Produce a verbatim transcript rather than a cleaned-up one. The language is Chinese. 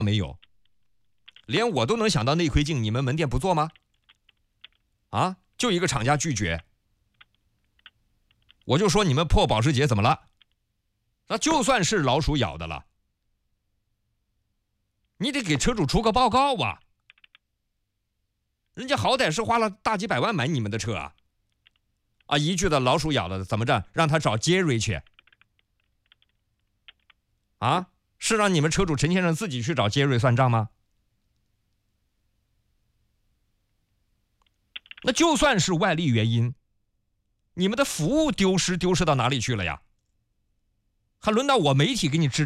没有？连我都能想到内窥镜，你们门店不做吗？啊，就一个厂家拒绝。我就说你们破保时捷怎么了？那就算是老鼠咬的了，你得给车主出个报告啊！人家好歹是花了大几百万买你们的车啊！啊，一句的老鼠咬了，怎么着？让他找杰瑞去？啊，是让你们车主陈先生自己去找杰瑞算账吗？那就算是外力原因，你们的服务丢失丢失到哪里去了呀？还轮到我媒体给你支